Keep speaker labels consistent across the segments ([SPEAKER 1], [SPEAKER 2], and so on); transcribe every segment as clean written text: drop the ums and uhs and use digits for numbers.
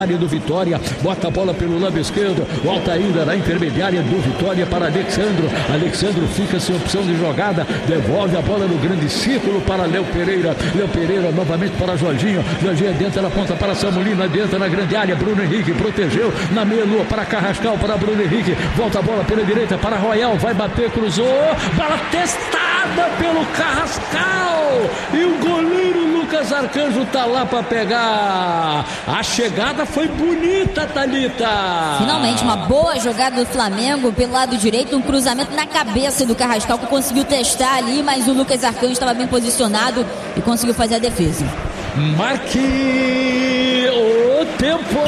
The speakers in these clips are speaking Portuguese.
[SPEAKER 1] do Vitória, bota a bola pelo lado esquerdo, volta ainda na intermediária do Vitória para Alexandro fica sem opção de jogada, devolve a bola no grande círculo para Léo Pereira novamente para Jorginho dentro da ponta para Samulino, adianta na grande área, Bruno Henrique protegeu na meia lua para Carrascal, para Bruno Henrique, volta a bola pela direita para Royal, vai bater, cruzou, bola testada pelo Carrascal e o goleiro Lucas Arcanjo tá lá para pegar. A chegada foi bonita, Thalita.
[SPEAKER 2] Finalmente, uma boa jogada do Flamengo pelo lado direito, um cruzamento na cabeça do Carrascal que conseguiu testar ali, mas o Lucas Arcanjo estava bem posicionado e conseguiu fazer a defesa.
[SPEAKER 1] Marque o tempo.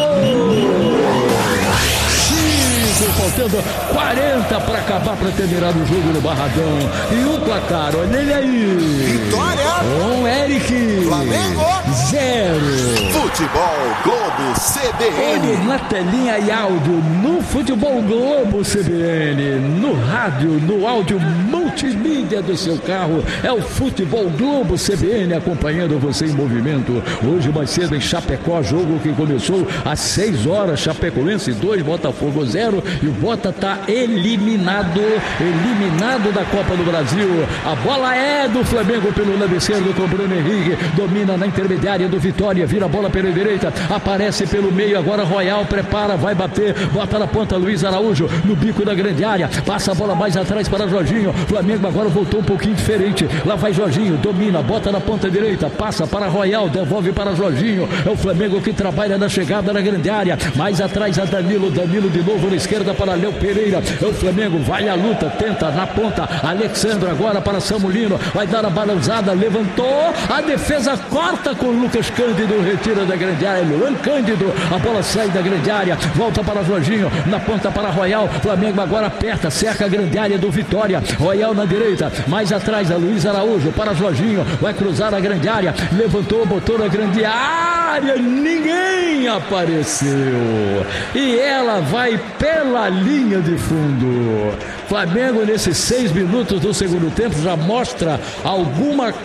[SPEAKER 1] Faltando 40 para acabar, para terminar o jogo no Barradão. E o placar, olha ele aí.
[SPEAKER 3] Vitória.
[SPEAKER 1] Com Eric.
[SPEAKER 3] Flamengo.
[SPEAKER 1] 0.
[SPEAKER 3] Futebol Globo CBN.
[SPEAKER 1] Olha na telinha e áudio no Futebol Globo CBN. No rádio, no áudio multimídia do seu carro. É o Futebol Globo CBN acompanhando você em movimento. Hoje mais cedo em Chapecó, jogo que começou às 6 horas. Chapecoense 2, Botafogo 0. E o Bota está eliminado da Copa do Brasil. A bola é do Flamengo pelo lado esquerdo com Bruno Henrique, domina na intermediária do Vitória, vira a bola pela direita, aparece pelo meio, agora Royal, prepara, vai bater, bota na ponta Luiz Araújo, no bico da grande área, passa a bola mais atrás para Jorginho, Flamengo agora voltou um pouquinho diferente, lá vai Jorginho, domina, bota na ponta direita, passa para Royal, devolve para Jorginho, é o Flamengo que trabalha na chegada na grande área, mais atrás a Danilo de novo na esquerda para Léo Pereira, é o Flamengo, vai à luta, tenta na ponta, Alexandro agora para Samulino, vai dar a balançada, levantou, a defesa corta com Lucas Cândido, retira da grande área, Luan Cândido, a bola sai da grande área, volta para Jorginho, na ponta para Royal, Flamengo agora aperta, cerca a grande área do Vitória, Royal na direita, mais atrás a Luiz Araújo para Jorginho, vai cruzar a grande área, levantou, botou na grande área, ninguém apareceu, e ela vai pela linha de fundo. Flamengo nesses 6 minutos do segundo tempo já mostra uma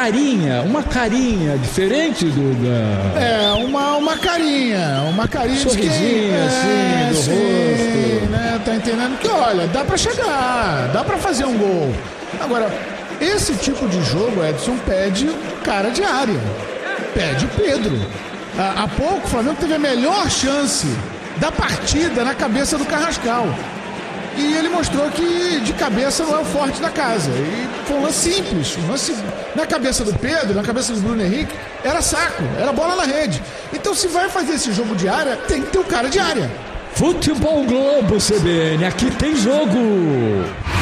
[SPEAKER 1] carinha diferente, Duda.
[SPEAKER 4] Uma carinha
[SPEAKER 1] sorrisinho assim do rosto,
[SPEAKER 4] né? Tá entendendo que olha, dá pra chegar, dá pra fazer um gol. Agora, esse tipo de jogo, Edson, pede cara de área, pede Pedro. Há pouco o Flamengo teve a melhor chance da partida na cabeça do Carrascal. E ele mostrou que de cabeça não é o forte da casa. E foi um lance simples. Um lance na cabeça do Pedro, na cabeça do Bruno Henrique, era saco, era bola na rede. Então se vai fazer esse jogo de área, tem que ter o cara de área.
[SPEAKER 1] Futebol Globo CBN, aqui tem jogo.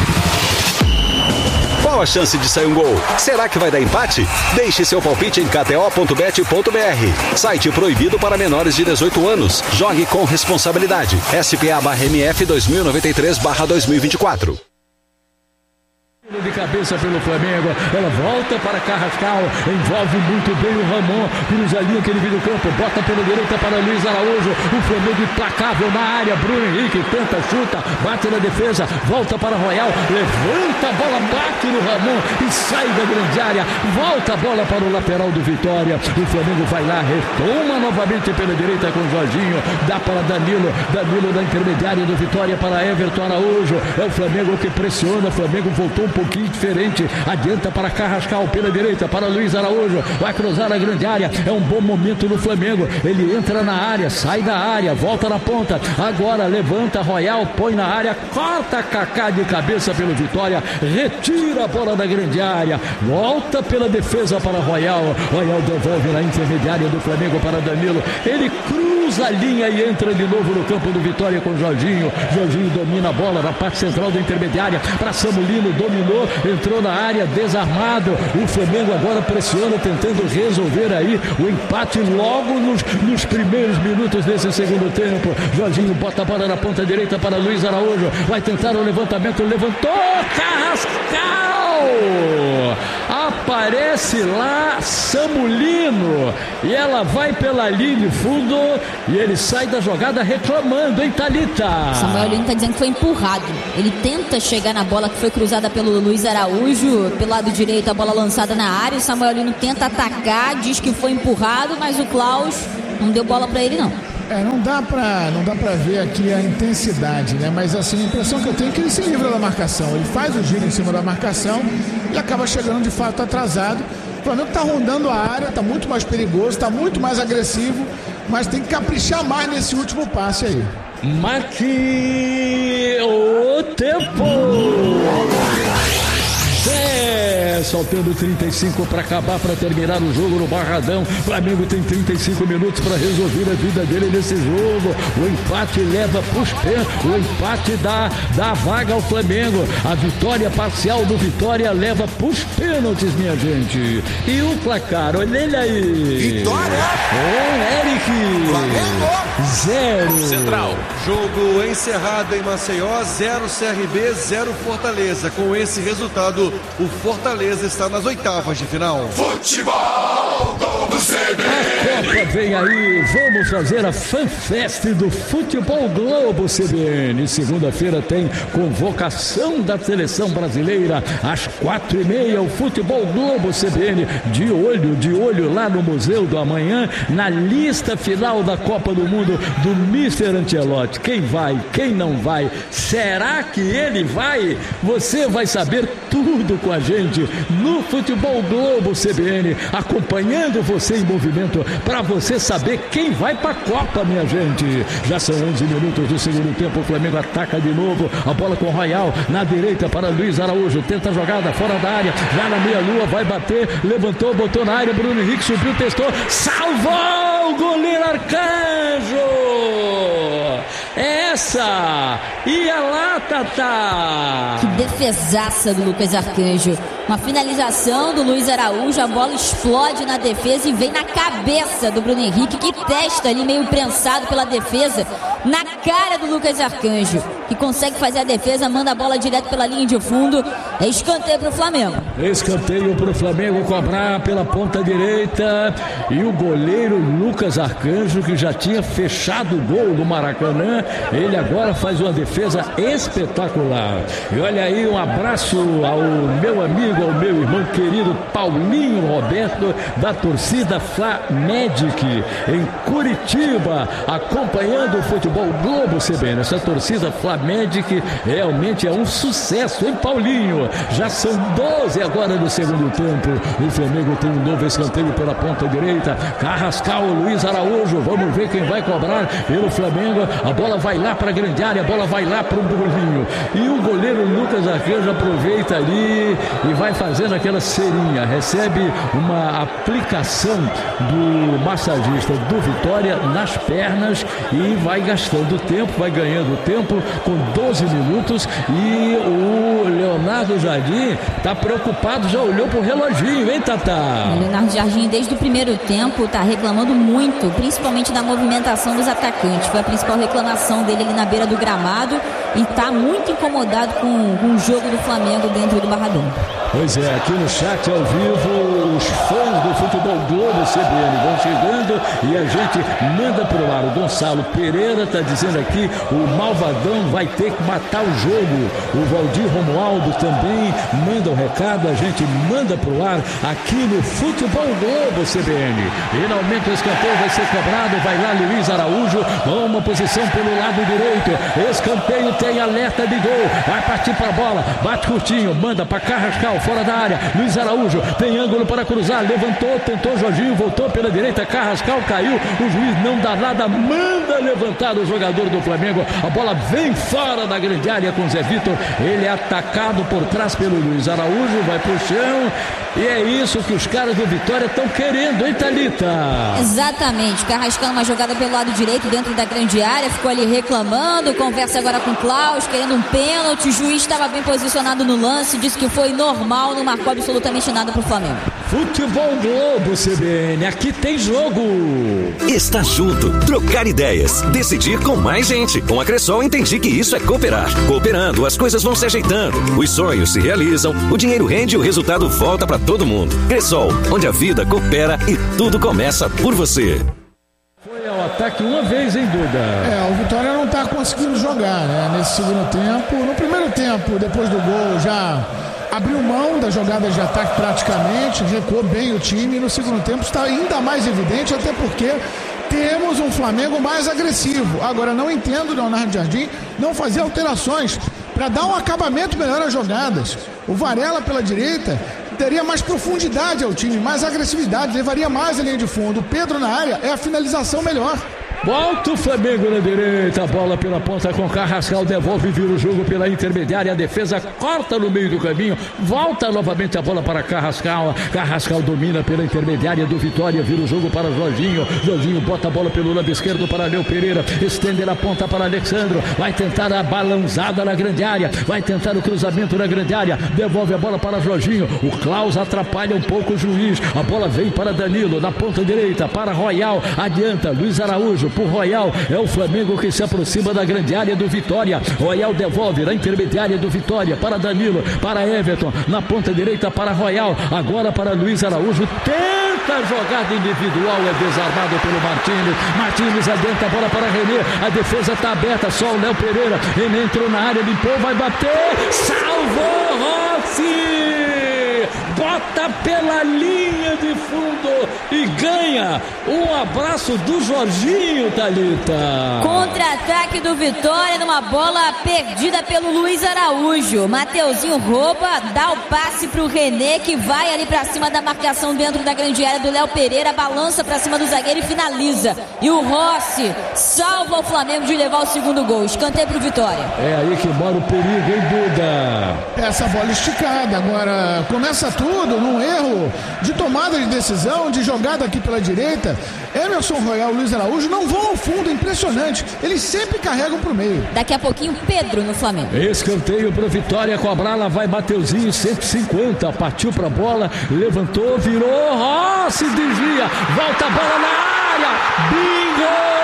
[SPEAKER 5] Qual a chance de sair um gol? Será que vai dar empate? Deixe seu palpite em kto.bet.br. Site proibido para menores de 18 anos. Jogue com responsabilidade. SPA/MF 2093/2024.
[SPEAKER 1] De cabeça pelo Flamengo, ela volta para Carrascal, envolve muito bem o Ramon, cruza a linha que ele vira o campo, bota pela direita para Luiz Araújo, o Flamengo implacável na área, Bruno Henrique tenta, chuta, bate na defesa, volta para Royal, levanta a bola, bate no Ramon e sai da grande área, volta a bola para o lateral do Vitória, o Flamengo vai lá, retoma novamente pela direita com o Jorginho, dá para Danilo da intermediária do Vitória para Everton Araújo, é o Flamengo que pressiona, o Flamengo voltou um pouquinho diferente, adianta para Carrascal pela direita, para Luiz Araújo, vai cruzar a grande área, é um bom momento no Flamengo, ele entra na área, sai da área, volta na ponta, agora levanta Royal, põe na área, corta Kaká de cabeça pelo Vitória, retira a bola da grande área, volta pela defesa para Royal devolve na intermediária do Flamengo para Danilo, ele cruza a linha e entra de novo no campo do Vitória com Jorginho domina a bola na parte central da intermediária para Samulino, dominou, entrou na área, desarmado, o Flamengo agora pressiona, tentando resolver aí o empate logo nos primeiros minutos desse segundo tempo. Jorginho bota a bola na ponta direita para Luiz Araújo, vai tentar o levantamento, levantou, Carrascal! Aparece lá Samulino e ela vai pela linha de fundo e ele sai da jogada reclamando, hein, Thalita?
[SPEAKER 2] Samuel Lino tá dizendo que foi empurrado. Ele tenta chegar na bola que foi cruzada pelo Luiz Araújo, pelo lado direito a bola lançada na área, o Samuel Lino tenta atacar, diz que foi empurrado, mas o Klaus não deu bola pra ele não.
[SPEAKER 4] Não dá pra ver aqui a intensidade, né? Mas assim, a impressão que eu tenho é que ele se livra da marcação. Ele faz o giro em cima da marcação e acaba chegando de fato atrasado. O Flamengo tá rondando a área, tá muito mais perigoso, tá muito mais agressivo, mas tem que caprichar mais nesse último passe aí.
[SPEAKER 1] Marque o tempo! Faltando 35 para acabar, para terminar o jogo no Barradão. Flamengo tem 35 minutos para resolver a vida dele nesse jogo. O empate leva para os pênaltis. O empate dá vaga ao Flamengo. A vitória parcial do Vitória leva para os pênaltis, minha gente. E o placar, olha ele aí.
[SPEAKER 3] Vitória!
[SPEAKER 1] O Eric.
[SPEAKER 3] Flamengo!
[SPEAKER 1] 0.
[SPEAKER 6] Central. Jogo encerrado em Maceió, 0 CRB, 0 Fortaleza. Com esse resultado, o Fortaleza está nas oitavas de final.
[SPEAKER 3] Futebol Globo CBN.
[SPEAKER 1] A Copa vem aí, vamos fazer a FanFest do Futebol Globo CBN. Segunda-feira tem convocação da seleção brasileira às 4h30. O Futebol Globo CBN de olho lá no Museu do Amanhã, na lista final da Copa do Mundo do Mr. Ancelotti. Quem vai, quem não vai? Será que ele vai? Você vai saber tudo com a gente no Futebol Globo CBN, acompanhando você em movimento para você saber quem vai para a Copa, minha gente. Já são 11 minutos do segundo tempo. O Flamengo ataca de novo. A bola com o Royal na direita para Luiz Araújo. Tenta a jogada fora da área. Já na meia-lua vai bater. Levantou, botou na área. Bruno Henrique subiu, testou. Salvou o goleiro Arcanjo. Essa! Ia lá, Tatá!
[SPEAKER 2] Que defesaça do Lucas Arcanjo. Uma finalização do Luiz Araújo, a bola explode na defesa e vem na cabeça do Bruno Henrique, que testa ali meio prensado pela defesa, na cara do Lucas Arcanjo, que consegue fazer a defesa, manda a bola direto pela linha de fundo. É escanteio pro Flamengo.
[SPEAKER 1] Escanteio pro Flamengo cobrar pela ponta direita. E o goleiro Lucas Arcanjo, que já tinha fechado o gol do Maracanã, ele agora faz uma defesa espetacular. E olha aí, um abraço ao meu amigo, ao meu irmão querido Paulinho Roberto, da torcida Flamengo em Curitiba, acompanhando o Futebol Globo CBN. Essa torcida Flamengo realmente é um sucesso, hein, Paulinho? Já são 12 agora no segundo tempo. O Flamengo tem um novo escanteio pela ponta direita. Carrascal, Luiz Araújo. Vamos ver quem vai cobrar pelo Flamengo. A bola vai lá para a grande área, a bola vai lá para o Bruninho. E o goleiro Lucas Arcanjo aproveita ali e vai fazendo aquela cerinha. Recebe uma aplicação do massagista do Vitória nas pernas e vai gastando tempo, vai ganhando tempo com 12 minutos. E o Leonardo Jardim tá preocupado, já olhou pro reloginho, hein, Tatá?
[SPEAKER 2] O Leonardo Jardim, desde o primeiro tempo, tá reclamando muito, principalmente da movimentação dos atacantes. Foi a principal reclamação dele ali na beira do gramado e tá muito incomodado com o jogo do Flamengo dentro do Barradão.
[SPEAKER 1] Pois é, aqui no chat ao vivo, os fãs do Futebol Globo CBN vão chegando e a gente manda pro ar. O Gonçalo Pereira tá dizendo aqui, o Malvadão vai ter que matar o jogo. O Valdir Romualdo também manda um recado, a gente manda pro ar aqui no Futebol Globo CBN. Finalmente o escanteio vai ser cobrado, vai lá Luiz Araújo, uma posição pelo lado direito, escanteio, tem alerta de gol, vai partir pra bola, bate curtinho, manda pra Carrascal, fora da área, Luiz Araújo, tem ângulo para cruzar, levantou, tentou Jorginho, voltou pela direita, Carrascal caiu, o juiz não dá nada, manda levantar o jogador do Flamengo, a bola vem fora da grande área com Zé Vitor, ele é atacado por trás pelo Luiz Araújo, vai pro chão, e é isso que os caras do Vitória estão querendo, hein, Thalita?
[SPEAKER 2] Exatamente, Carrascal uma jogada pelo lado direito dentro da grande área, ficou ali reclamando, conversa agora com o Klaus, querendo um pênalti, o juiz estava bem posicionado no lance, disse que foi normal, não marcou absolutamente nada pro Flamengo.
[SPEAKER 1] Futebol Globo CBN, aqui tem jogo.
[SPEAKER 7] Estar junto, trocar ideias, decidir com mais gente. Com a Cressol entendi que isso é cooperar. Cooperando, as coisas vão se ajeitando, os sonhos se realizam, o dinheiro rende e o resultado volta para todo mundo. Cressol, onde a vida coopera e tudo começa por você.
[SPEAKER 1] Foi ao ataque uma vez, hein, Duda?
[SPEAKER 4] O Vitória não tá conseguindo jogar, né, nesse segundo tempo. No primeiro tempo, depois do gol, já abriu mão da jogada de ataque praticamente, recuou bem o time. E no segundo tempo está ainda mais evidente, até porque temos um Flamengo mais agressivo. Agora, não entendo o Leonardo Jardim não fazer alterações para dar um acabamento melhor às jogadas. O Varela pela direita teria mais profundidade ao time, mais agressividade, levaria mais a linha de fundo. O Pedro na área é a finalização melhor.
[SPEAKER 1] Volta o Flamengo na direita, a bola pela ponta com Carrascal, devolve, vira o jogo pela intermediária, a defesa corta no meio do caminho, volta novamente a bola para Carrascal, Carrascal domina pela intermediária do Vitória, vira o jogo para Jorginho, Jorginho bota a bola pelo lado esquerdo para Léo Pereira, estende a ponta para Alexandro, vai tentar a balançada na grande área, vai tentar o cruzamento na grande área, devolve a bola para Jorginho, o Klaus atrapalha um pouco o juiz, a bola vem para Danilo, na ponta direita, para Royal, adianta, Luiz Araújo, por Royal, é o Flamengo que se aproxima da grande área do Vitória. Royal devolve na intermediária do Vitória para Danilo, para Everton, na ponta direita para Royal, agora para Luiz Araújo, tenta a jogada individual, é desarmado pelo Martínez adianta a bola para René, a defesa está aberta, só o Léo Pereira, René entrou na área, limpou, vai bater, salvou Rossi! Bota pela linha de fundo e ganha. Um abraço do Jorginho, Thalita.
[SPEAKER 2] Contra-ataque do Vitória numa bola perdida pelo Luiz Araújo. Mateuzinho rouba, dá o passe pro René, que vai ali pra cima da marcação dentro da grande área do Léo Pereira, balança pra cima do zagueiro e finaliza. E o Rossi salva o Flamengo de levar o segundo gol. Escanteio pro Vitória.
[SPEAKER 1] É aí que mora o perigo, hein, Duda?
[SPEAKER 4] Essa bola esticada. Agora começa tudo num erro de tomada de decisão, de jogada aqui pela direita. Emerson Royal e Luiz Araújo não vão ao fundo, impressionante. Eles sempre carregam pro meio.
[SPEAKER 2] Daqui a pouquinho, Pedro no Flamengo.
[SPEAKER 1] Escanteio pro Vitória, cobrar, lá vai Mateuzinho, 150, partiu pra bola, levantou, virou, Rossi desvia, volta a bola na área, bingo!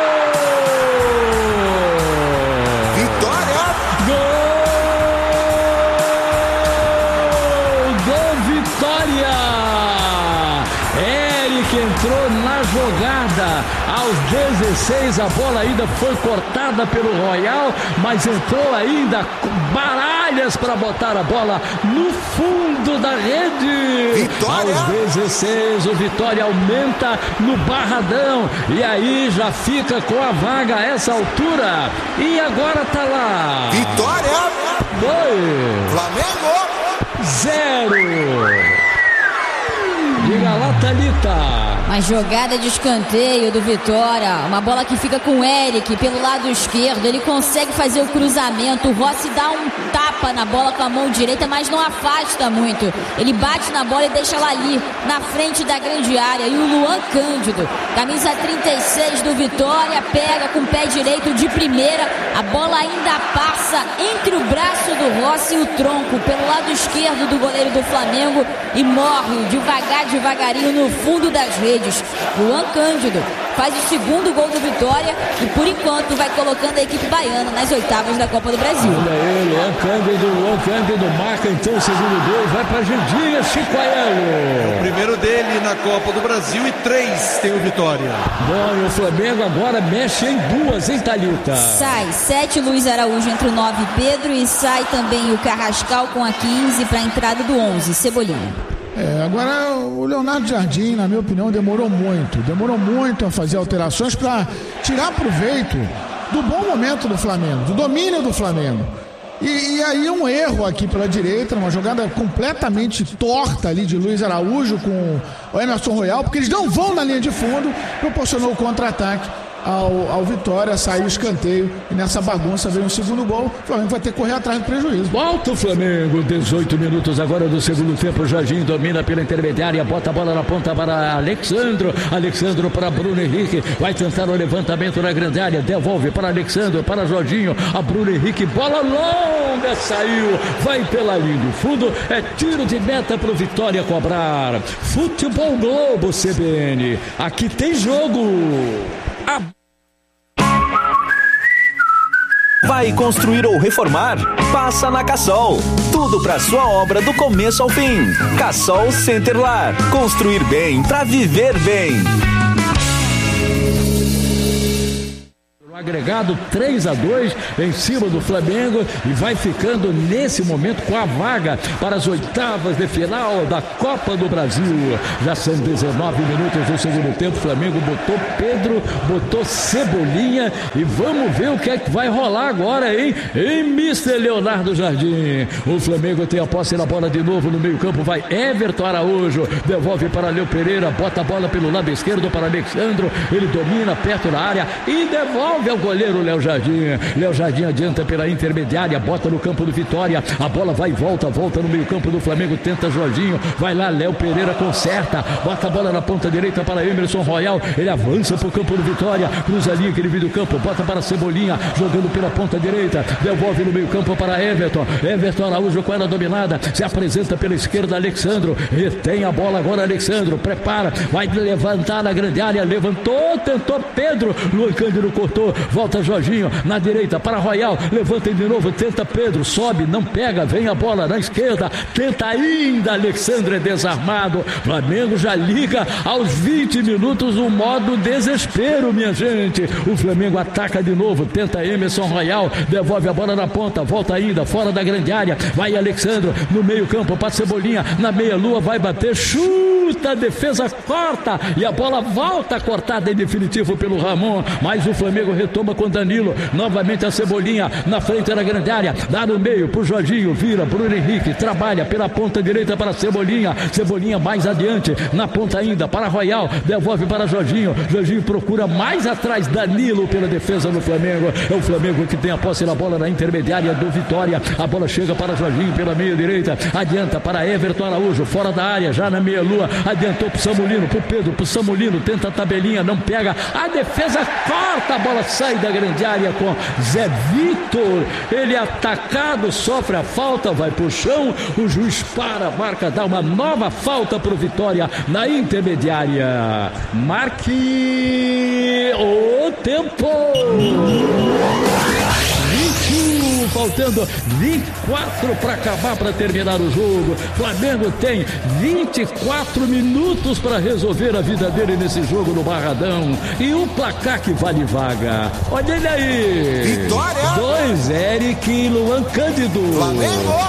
[SPEAKER 1] Entrou na jogada aos 16, a bola ainda foi cortada pelo Royal, mas entrou ainda Baralhas para botar a bola no fundo da rede. Vitória. Aos 16 o Vitória aumenta no Barradão e aí já fica com a vaga a essa altura e agora tá lá.
[SPEAKER 3] Vitória
[SPEAKER 1] 2 Flamengo 0. Diga lá, Thalita.
[SPEAKER 2] Uma jogada de escanteio do Vitória. Uma bola que fica com o Eric pelo lado esquerdo. Ele consegue fazer o cruzamento. O Rossi dá um tapa na bola com a mão direita, mas não afasta muito. Ele bate na bola e deixa ela ali, na frente da grande área. E o Luan Cândido, camisa 36 do Vitória, pega com o pé direito de primeira. A bola ainda passa entre o braço do Rossi e o tronco, pelo lado esquerdo do goleiro do Flamengo, e morre devagarinho no fundo das redes. Luan Cândido faz o segundo gol do Vitória e por enquanto vai colocando a equipe baiana nas oitavas da Copa do Brasil.
[SPEAKER 1] Olha aí, Luan Cândido marca então o segundo gol, vai pra Argentina, Chico Aiello.
[SPEAKER 6] É o primeiro dele na Copa do Brasil e 3 tem o Vitória.
[SPEAKER 1] Bom, e o Flamengo agora mexe em 2, hein, Thalita?
[SPEAKER 2] Sai 7 Luiz Araújo entre o 9 Pedro e sai também o Carrascal com a 15 para a entrada do 11, Cebolinha.
[SPEAKER 4] Agora o Leonardo Jardim, na minha opinião, demorou muito a fazer alterações para tirar proveito do bom momento do Flamengo, do domínio do Flamengo. E aí um erro aqui pela direita, uma jogada completamente torta ali de Luiz Araújo com o Emerson Royal, porque eles não vão na linha de fundo, proporcionou o contra-ataque ao Vitória, saiu o escanteio e nessa bagunça veio um segundo gol. O Flamengo vai ter que correr atrás do prejuízo.
[SPEAKER 1] Volta o Flamengo, 18 minutos agora do segundo tempo. Jorginho domina pela intermediária, bota a bola na ponta para Alexandro para Bruno Henrique, vai tentar o levantamento na grande área, devolve para Alexandro, para Jorginho, a Bruno Henrique, bola longa, saiu, vai pela linha do fundo, é tiro de meta para o Vitória cobrar. Futebol Globo CBN, aqui tem jogo.
[SPEAKER 8] Vai construir ou reformar? Passa na Cassol. Tudo para sua obra do começo ao fim. Cassol Centerlar. Construir bem para viver bem.
[SPEAKER 1] Agregado 3-2 em cima do Flamengo e vai ficando nesse momento com a vaga para as oitavas de final da Copa do Brasil. Já são 19 minutos do segundo tempo. O Flamengo botou Pedro, botou Cebolinha e vamos ver o que é que vai rolar agora, hein? Em Mr. Leonardo Jardim. O Flamengo tem a posse na bola de novo no meio-campo. Vai Everton Araújo, devolve para Léo Pereira, bota a bola pelo lado esquerdo para Alexandro. Ele domina perto da área e devolve ao goleiro Léo Jardim. Léo Jardim adianta pela intermediária, bota no campo do Vitória. A bola vai e volta no meio-campo do Flamengo. Tenta Jorginho, vai lá, Léo Pereira conserta, bota a bola na ponta direita para Emerson Royal. Ele avança para o campo do Vitória, cruza a linha que ele viu do campo, bota para Cebolinha, jogando pela ponta direita, devolve no meio-campo para Everton. Everton Araújo com ela dominada, se apresenta pela esquerda, Alexandro, retém a bola agora, Alexandro, prepara, vai levantar na grande área, levantou, tentou Pedro, Luan Cândido cortou, volta Jorginho na direita para Royal, levanta de novo, tenta Pedro, sobe, não pega, vem a bola na esquerda, tenta ainda, Alexandre é desarmado. Flamengo já liga aos 20 minutos o modo desespero, minha gente. O Flamengo ataca de novo, tenta Emerson Royal, devolve a bola na ponta, volta ainda, fora da grande área, vai Alexandre no meio campo, para Cebolinha, na meia lua, vai bater, chuta, a defesa corta e a bola volta cortada em definitivo pelo Ramon, mas o Flamengo retoma com Danilo, novamente a Cebolinha, na frente da grande área, dá no meio pro Jorginho, vira Bruno Henrique, trabalha pela ponta direita para Cebolinha, Cebolinha mais adiante, na ponta ainda para Royal, devolve para Jorginho, Jorginho procura mais atrás Danilo pela defesa do Flamengo, é o Flamengo que tem a posse na bola na intermediária do Vitória, a bola chega para Jorginho pela meia direita, adianta para Everton Araújo, fora da área, já na meia lua, adiantou pro Samulino, pro Pedro, pro Samulino, tenta a tabelinha, não pega, a defesa corta, a bola sai da grande área com Zé Vitor, ele atacado, sofre a falta, vai pro chão, o juiz para, marca, dá uma nova falta pro Vitória na intermediária. Marque o tempo. 21, faltando 24 para acabar, para terminar o jogo. Flamengo tem 24 minutos para resolver a vida dele nesse jogo no Barradão. E o placar que vale vaga. Olha ele aí.
[SPEAKER 3] Vitória.
[SPEAKER 1] 2, Eric e Luan Cândido.
[SPEAKER 3] Flamengo.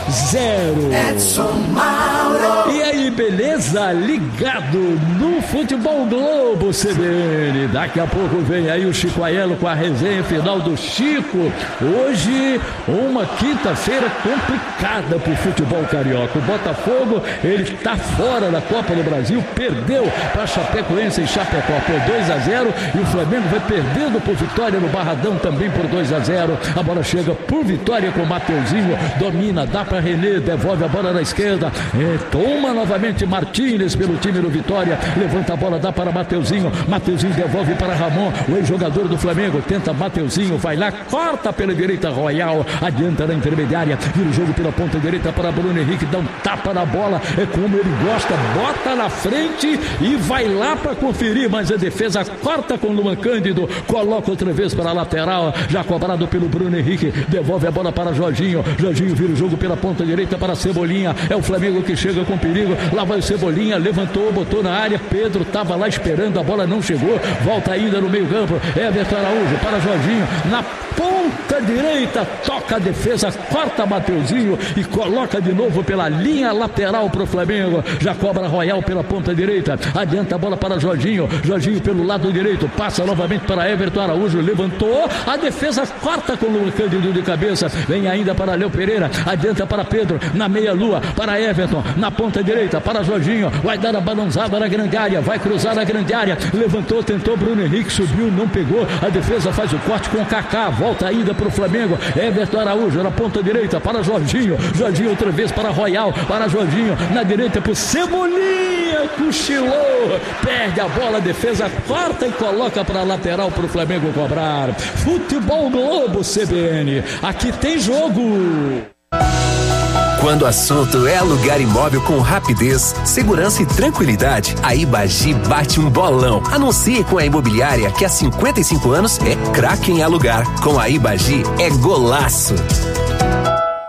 [SPEAKER 1] 0.
[SPEAKER 3] Edson Mauro.
[SPEAKER 1] E aí, beleza? Ligado no Futebol Globo CBN. Daqui a pouco vem aí o Chico Aiello com a resenha final do Chico. Hoje, uma quinta-feira complicada pro futebol carioca. O Botafogo, ele tá fora da Copa do Brasil, perdeu para Chapecoense em Chapecó por 2-0 e o Flamengo vai perdendo por Vitória no Barradão também por 2-0. A bola chega por Vitória com o Mateuzinho, domina, dá para René, devolve a bola na esquerda, toma novamente Martínez pelo time do Vitória, levanta a bola, dá para Mateuzinho, Mateuzinho devolve para Ramon, o ex-jogador do Flamengo, tenta Mateuzinho, vai lá, corta pela direita, Royal, adianta na intermediária, vira o jogo pela ponta direita para Bruno Henrique, dá um tapa na bola, é como ele gosta, bota na frente e vai lá para conferir, mas a defesa corta com Luan Cândido, coloca outra vez para a lateral, já cobrado pelo Bruno Henrique, devolve a bola para Jorginho, Jorginho vira o jogo pela ponta direita para Cebolinha, é o Flamengo que chega com perigo, lá vai o Cebolinha, levantou, botou na área, Pedro estava lá esperando, a bola não chegou, volta ainda no meio campo, Everton Araújo para Jorginho, na ponta direita, toca a defesa, corta Mateuzinho e coloca de novo pela linha lateral para o Flamengo, já cobra Royal pela ponta direita, adianta a bola para Jorginho, Jorginho pelo lado direito, passa novamente para Everton Araújo, levantou, a defesa corta com o Luan Cândido de cabeça, vem ainda para Léo Pereira, adianta para Pedro, na meia lua, para Everton, na ponta direita, para Jorginho, vai dar a balãozada na grande área, vai cruzar a grande área, levantou, tentou Bruno Henrique, subiu, não pegou, a defesa faz o corte com o Kaká, volta ainda para o Flamengo, Everton Araújo na ponta direita para Jorginho, Jorginho outra vez para Royal, para Jorginho, na direita para o Cebolinha, cochilou, perde a bola, a defesa corta e coloca para a lateral para o Flamengo cobrar. Futebol Globo CBN, aqui tem jogo.
[SPEAKER 9] Quando o assunto é alugar imóvel com rapidez, segurança e tranquilidade, a Ibagi bate um bolão. Anuncie com a imobiliária que há 55 anos é craque em alugar. Com a Ibagi é golaço.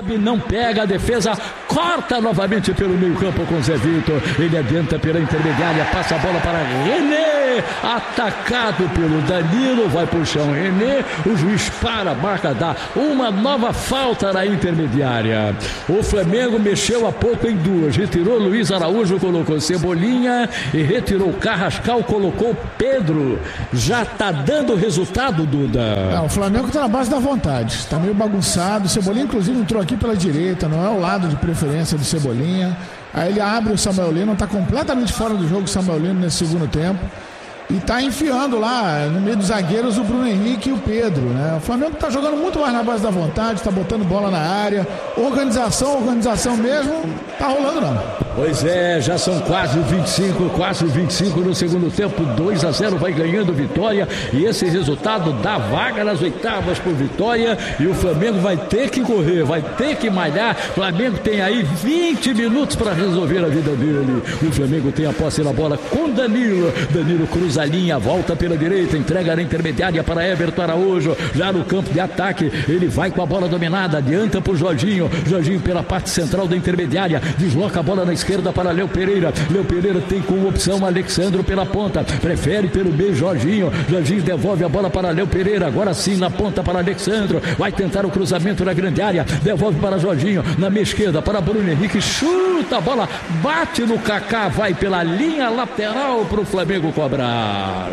[SPEAKER 1] sobe, não pega, a defesa corta novamente pelo meio campo com Zé Vitor. Ele adianta pela intermediária, passa a bola para René, atacado pelo Danilo, vai pro chão René, o juiz para, marca, dá uma nova falta na intermediária. O Flamengo mexeu há pouco em duas, retirou Luiz Araújo, colocou Cebolinha e retirou Carrascal, colocou Pedro. Já tá dando resultado, Duda?
[SPEAKER 4] O Flamengo tá na base da vontade, tá meio bagunçado. O Cebolinha inclusive entrou aqui pela direita, não é o lado de preferência do Cebolinha. Aí ele abre o Samuel Lino, tá completamente fora do jogo o Samuel Lino nesse segundo tempo. E tá enfiando lá no meio dos zagueiros o Bruno Henrique e o Pedro, né? O Flamengo tá jogando muito mais na base da vontade, tá botando bola na área. Organização mesmo, tá rolando não.
[SPEAKER 1] Pois é, já são quase 25 no segundo tempo, 2-0, vai ganhando Vitória, e esse resultado dá vaga nas oitavas por Vitória, e o Flamengo vai ter que correr, vai ter que malhar. O Flamengo tem aí 20 minutos para resolver a vida dele. O Flamengo tem a posse da bola com Danilo cruza a linha, volta pela direita, entrega na intermediária para Everton Araújo, já no campo de ataque, ele vai com a bola dominada, adianta por Jorginho pela parte central da intermediária, desloca a bola na esquerda para Léo Pereira tem como opção Alexandro pela ponta, prefere pelo meio Jorginho devolve a bola para Léo Pereira, agora sim na ponta para Alexandro, vai tentar o cruzamento na grande área, devolve para Jorginho, na meia esquerda para Bruno Henrique, chuta a bola, bate no Kaká, vai pela linha lateral para o Flamengo cobrar.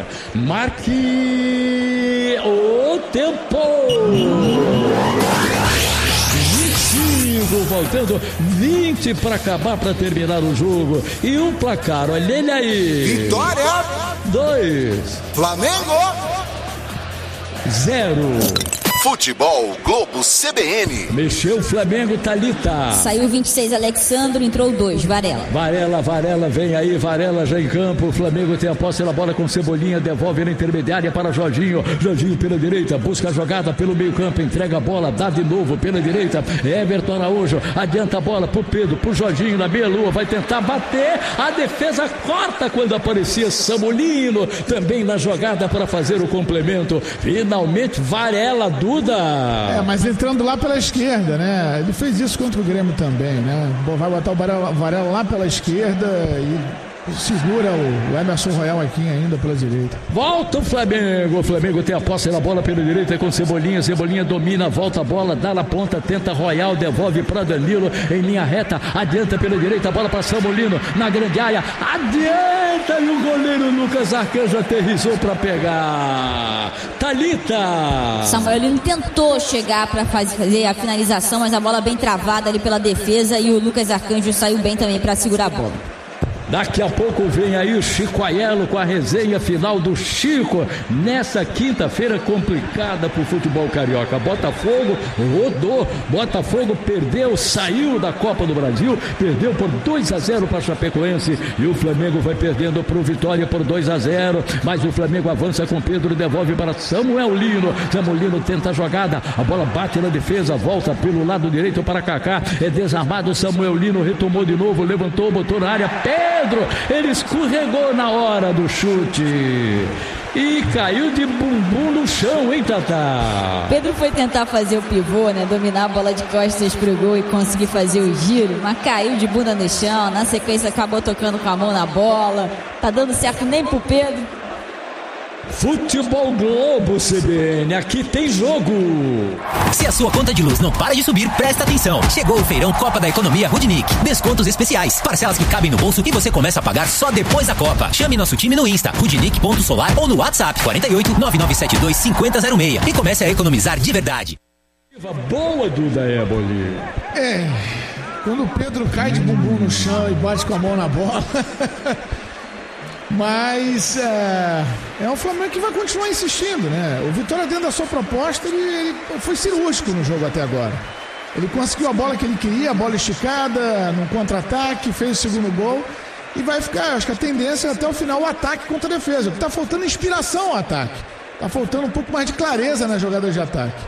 [SPEAKER 1] Marque o tempo. 25, faltando 20 para acabar, para terminar o jogo. E um placar, olha ele aí.
[SPEAKER 3] Vitória
[SPEAKER 1] 2,
[SPEAKER 3] Flamengo
[SPEAKER 1] 0.
[SPEAKER 3] Futebol Globo CBN.
[SPEAKER 1] Mexeu o Flamengo, Thalita.
[SPEAKER 2] Saiu 26 Alexandro, entrou 2, Varela,
[SPEAKER 1] vem aí, Varela já em campo. O Flamengo tem a posse da bola com Cebolinha, devolve na intermediária para Jorginho pela direita, busca a jogada pelo meio campo, entrega a bola, dá de novo pela direita, Everton Araújo, adianta a bola pro Pedro, pro Jorginho na meia-lua, vai tentar bater, a defesa corta quando aparecia Samulino, também na jogada para fazer o complemento, finalmente Varela,
[SPEAKER 4] mas entrando lá pela esquerda, né? Ele fez isso contra o Grêmio também, né? Vai botar o Varela lá pela esquerda e segura o Emerson Royal aqui ainda pela direita.
[SPEAKER 1] Volta o Flamengo tem a posse da bola pela direita com Cebolinha domina, volta a bola, dá na ponta, tenta Royal, devolve para Danilo em linha reta, adianta pela direita, a bola para Samulino na grande área, adianta e o goleiro Lucas Arcanjo aterrissou para pegar. Thalita.
[SPEAKER 2] Samuelino tentou chegar para fazer a finalização, mas a bola bem travada ali pela defesa e o Lucas Arcanjo saiu bem também para segurar a bola.
[SPEAKER 1] Daqui a pouco vem aí o Chico Aiello com a resenha final do Chico nessa quinta-feira complicada pro futebol carioca. Botafogo rodou, Botafogo perdeu, saiu da Copa do Brasil, perdeu por 2-0 para Chapecoense e o Flamengo vai perdendo pro Vitória por 2-0, mas o Flamengo avança com Pedro, devolve para Samuel Lino tenta a jogada, a bola bate na defesa, volta pelo lado direito para Kaká, é desarmado, Samuel Lino retomou de novo, levantou, botou na área, Pedro, ele escorregou na hora do chute e caiu de bumbum no chão, hein, Tatá?
[SPEAKER 2] Pedro foi tentar fazer o pivô, né? Dominar a bola de costas pro gol e conseguir fazer o giro, mas caiu de bunda no chão, na sequência acabou tocando com a mão na bola, tá dando certo nem pro Pedro.
[SPEAKER 1] Futebol Globo CBN, aqui tem jogo.
[SPEAKER 10] Se a sua conta de luz não para de subir, presta atenção. Chegou o feirão Copa da Economia Rudnick. Descontos especiais, parcelas que cabem no bolso e você começa a pagar só depois da Copa. Chame nosso time no Insta, rudnick.solar ou no WhatsApp 48 9972 5006 e comece a economizar de verdade.
[SPEAKER 1] Boa, Duda Éboli.
[SPEAKER 4] Quando o Pedro cai de bumbum no chão e bate com a mão na bola... Mas é um Flamengo que vai continuar insistindo, né? O Vitória, dentro da sua proposta, ele foi cirúrgico no jogo até agora. Ele conseguiu a bola que ele queria, a bola esticada, no contra-ataque, fez o segundo gol e vai ficar, acho que a tendência é até o final o ataque contra a defesa. O que está faltando é inspiração ao ataque. Está faltando um pouco mais de clareza nas jogadas de ataque.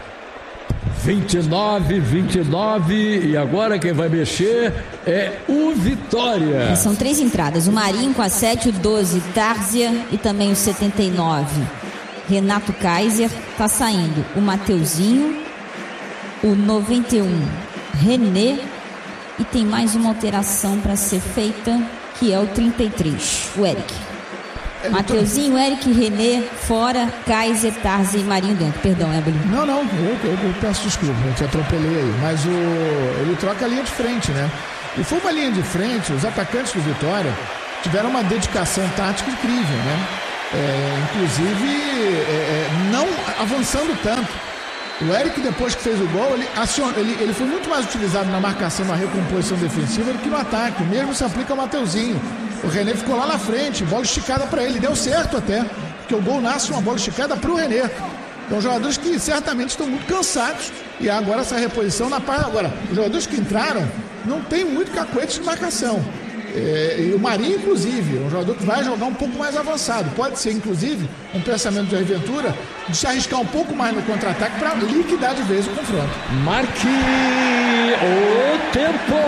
[SPEAKER 1] 29, e agora quem vai mexer é o Vitória.
[SPEAKER 2] São 3 entradas, o Marinho com a 7, o 12, Tárzia e também o 79, Renato Kaiser, tá saindo o Mateuzinho, o 91, René. E tem mais uma alteração para ser feita, que é o 33, o Eric. Mateuzinho, Eric, René, fora, Kaiser, Tarzi e Marinho dentro. Perdão, Evelyn.
[SPEAKER 4] Não, eu peço desculpa, eu te atropelei aí. Mas ele troca a linha de frente, né? E foi uma linha de frente, os atacantes do Vitória tiveram uma dedicação tática incrível, né? Inclusive, não avançando tanto. O Eric, depois que fez o gol, ele foi muito mais utilizado na marcação, na recomposição defensiva do que no ataque. O mesmo se aplica ao Mateuzinho. O René ficou lá na frente, bola esticada para ele. Deu certo até, porque o gol nasce uma bola esticada para o René. Então, jogadores que certamente estão muito cansados. E agora essa reposição na parte. Agora, os jogadores que entraram não tem muito cacuete de marcação. E o Marinho, inclusive, é um jogador que vai jogar um pouco mais avançado. Pode ser, inclusive, um pensamento de Aventura de se arriscar um pouco mais no contra-ataque para liquidar de vez o confronto.
[SPEAKER 1] Marque o tempo!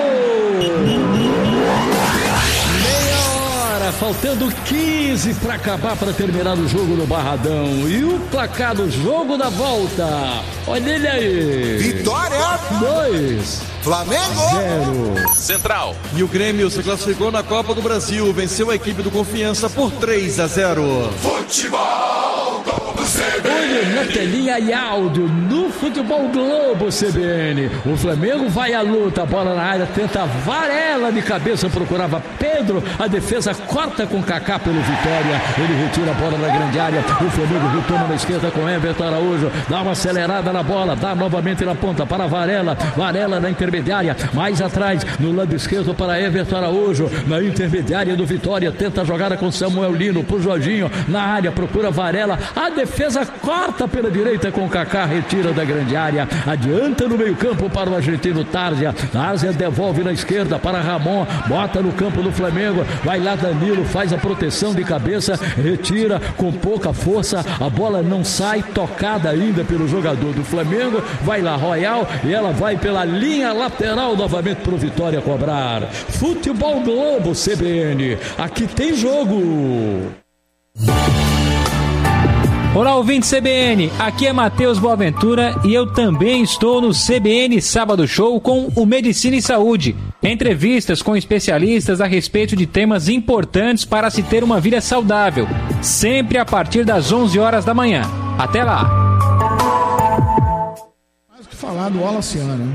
[SPEAKER 1] Meia hora, faltando 15 para acabar, para terminar o jogo no Barradão. E o placar do jogo da volta. Olha ele aí.
[SPEAKER 3] Vitória
[SPEAKER 1] 2.
[SPEAKER 3] Flamengo
[SPEAKER 6] 0.
[SPEAKER 9] Central.
[SPEAKER 6] E o Grêmio se classificou na Copa do Brasil, venceu a equipe do Confiança por 3-0.
[SPEAKER 3] Futebol Globo CBN.
[SPEAKER 1] Olha na telinha e áudio no Futebol Globo CBN. O Flamengo vai à luta, bola na área, tenta Varela de cabeça, procurava Pedro, a defesa corta com Kaká pelo Vitória, ele retira a bola na grande área, o Flamengo retoma na esquerda com Everton Araújo, dá uma acelerada na bola, dá novamente na ponta para Varela na intermediária, mais atrás, no lado esquerdo para Everton Araújo, na intermediária do Vitória, tenta a jogada com Samuel Lino, pro Jorginho, na área, procura Varela, a defesa corta pela direita com Kaká, retira da grande área, adianta no meio campo para o argentino Tárzia devolve na esquerda para Ramon, bota no campo do Flamengo, vai lá Danilo, faz a proteção de cabeça, retira com pouca força, a bola não sai, tocada ainda pelo jogador do Flamengo, vai lá Royal e ela vai pela linha lateral novamente para o Vitória cobrar. Futebol Globo CBN, aqui tem jogo.
[SPEAKER 11] Olá, ouvinte CBN, aqui é Matheus Boaventura e eu também estou no CBN Sábado Show com o Medicina e Saúde. Entrevistas com especialistas a respeito de temas importantes para se ter uma vida saudável, sempre a partir das 11 horas da manhã. Até lá!
[SPEAKER 4] Mais o que falar do Wallace, né?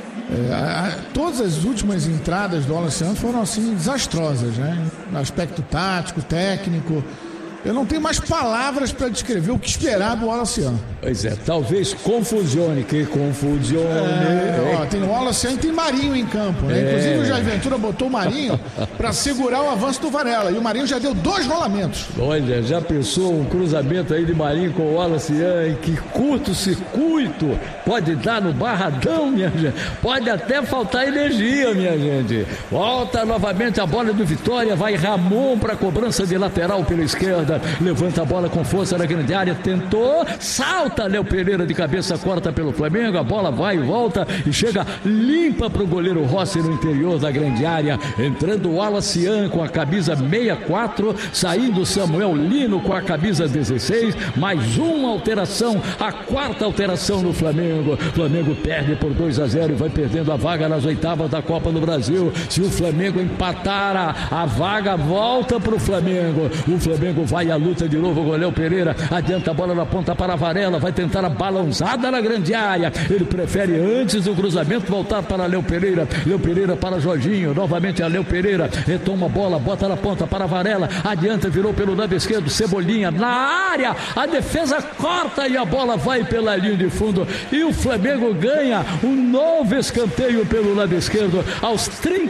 [SPEAKER 4] Todas as últimas entradas do Wallace foram assim desastrosas, né? No aspecto tático, técnico. Eu não tenho mais palavras para descrever o que esperar do Wallace.
[SPEAKER 1] Pois é, talvez confusione, que confusione.
[SPEAKER 4] Tem o Wallace e tem Marinho em campo, né? Inclusive o Jair Ventura botou o Marinho para segurar o avanço do Varela. E o Marinho já deu 2 rolamentos.
[SPEAKER 1] Olha, já pensou um cruzamento aí de Marinho com o Wallace em que curto-circuito pode dar no Barradão, minha gente. Pode até faltar energia, minha gente. Volta novamente a bola do Vitória, vai Ramon para cobrança de lateral pela esquerda. Levanta a bola com força na grande área, tentou, salta Léo Pereira de cabeça, corta pelo Flamengo, a bola vai e volta e chega limpa para o goleiro Rossi no interior da grande área, entrando o Wallace com a camisa 64, saindo Samuel Lino com a camisa 16, mais uma alteração, a 4ª alteração no Flamengo. Flamengo perde por 2-0 e vai perdendo a vaga nas oitavas da Copa do Brasil. Se o Flamengo empatar, a vaga volta para o Flamengo. O Flamengo vai à luta de novo, o Léo Pereira adianta a bola na ponta para Varela, vai tentar a balãozada na grande área, ele prefere antes do cruzamento voltar para Léo Pereira para Jorginho, novamente a Léo Pereira, retoma a bola, bota na ponta para Varela, adianta, virou pelo lado esquerdo, Cebolinha na área, a defesa corta e a bola vai pela linha de fundo e o Flamengo ganha um novo escanteio pelo lado esquerdo, aos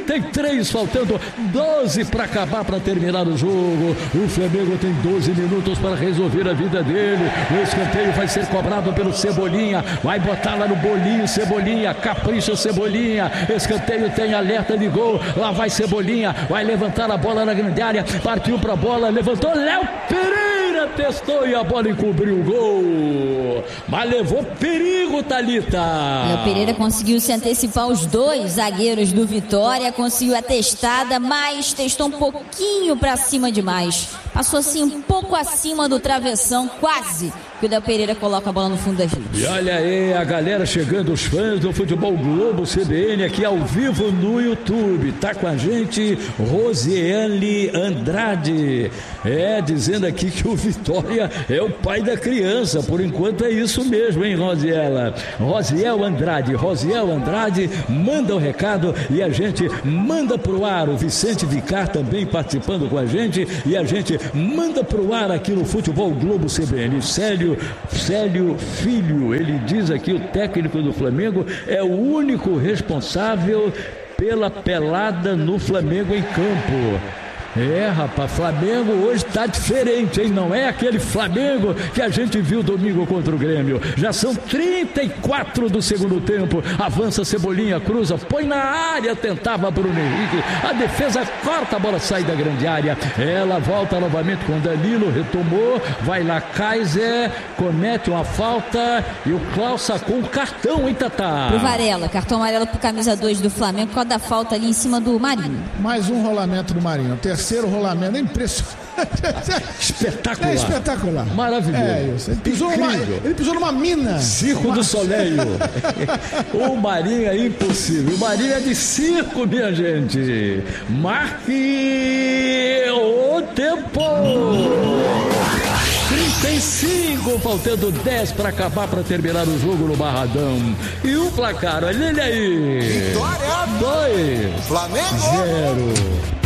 [SPEAKER 1] 33, faltando 12 para acabar, para terminar o jogo. O Flamengo tem 12 minutos para resolver a vida dele. O escanteio vai ser cobrado pelo Cebolinha, vai botar lá no bolinho Cebolinha, capricha Cebolinha, escanteio tem alerta de gol, lá vai Cebolinha, vai levantar a bola na grande área, partiu para a bola, levantou, Léo Pereira testou e a bola encobriu o gol, mas levou perigo, Thalita.
[SPEAKER 2] Léo Pereira conseguiu se antecipar os 2 zagueiros do Vitória, conseguiu a testada, mas testou um pouquinho para cima demais, passou assim um pouco acima do travessão, quase que o Del Pereira coloca a bola no fundo das redes.
[SPEAKER 1] E olha aí a galera chegando, os fãs do Futebol Globo CBN aqui ao vivo no YouTube. Tá com a gente Rosiele Andrade. Dizendo aqui que o Vitória é o pai da criança. Por enquanto é isso mesmo, hein, Rosiela? Rosiel Andrade manda o recado e a gente manda pro ar. O Vicente Vicar também participando com a gente e a gente manda pro ar aqui no Futebol Globo CBN. Célio Filho, ele diz aqui, o técnico do Flamengo é o único responsável pela pelada no Flamengo em campo. Rapaz, Flamengo hoje tá diferente, hein? Não é aquele Flamengo que a gente viu domingo contra o Grêmio. Já são 34 do segundo tempo. Avança Cebolinha, cruza, põe na área, tentava Bruno Henrique. A defesa corta, a bola sai da grande área. Ela volta novamente com Danilo, retomou, vai lá Kaiser, comete uma falta e o Klaus sacou um cartão, hein, Tatá?
[SPEAKER 2] Pro Varela, cartão amarelo pro camisa 2 do Flamengo, por causa da falta ali em cima do Marinho.
[SPEAKER 4] Mais um rolamento do Marinho. Terceiro rolamento, é impressionante.
[SPEAKER 1] Espetacular.
[SPEAKER 4] É espetacular.
[SPEAKER 1] Maravilhoso.
[SPEAKER 4] Isso. Ele pisou numa mina.
[SPEAKER 1] Circo do Soleil. O Marinho é impossível. O Marinho é de circo, minha gente. Marque o tempo. 35, faltando 10 para acabar, para terminar o jogo no Barradão. E o placar, olha ele aí.
[SPEAKER 12] Vitória
[SPEAKER 1] 2,
[SPEAKER 12] Flamengo
[SPEAKER 1] 0.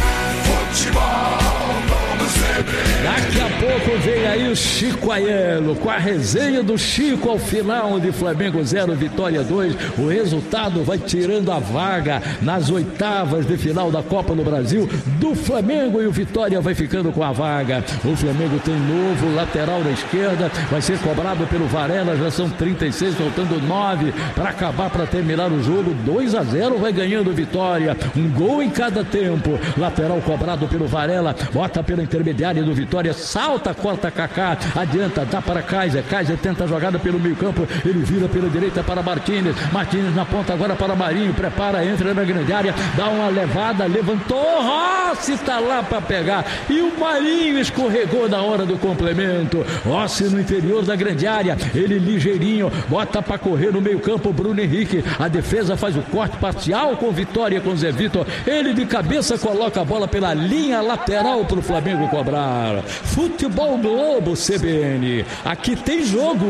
[SPEAKER 3] CBN.
[SPEAKER 1] Daqui a pouco vem aí o Chico Aiello com a resenha do Chico ao final de Flamengo 0, Vitória 2. O resultado vai tirando a vaga nas oitavas de final da Copa do Brasil do Flamengo e o Vitória vai ficando com a vaga. O Flamengo tem novo lateral da esquerda, vai ser cobrado pelo Varela, já são 36, faltando 9 para acabar, para terminar o jogo. 2-0 vai ganhando Vitória, um gol em cada tempo. Lateral cobrado pelo Varela, bota pela intermediária do Vitória, salta, corta Kaká, adianta, dá para Kaiser tenta a jogada pelo meio campo, ele vira pela direita para Martínez na ponta agora para Marinho, prepara, entra na grande área, dá uma levada, levantou, Rossi tá lá para pegar, e o Marinho escorregou na hora do complemento. Rossi no interior da grande área, ele ligeirinho, bota para correr no meio campo, Bruno Henrique, a defesa faz o corte parcial com Vitória, com Zé Vitor, ele de cabeça coloca a bola pela linha lateral para o Flamengo cobrar. Futebol Globo CBN, aqui tem jogo.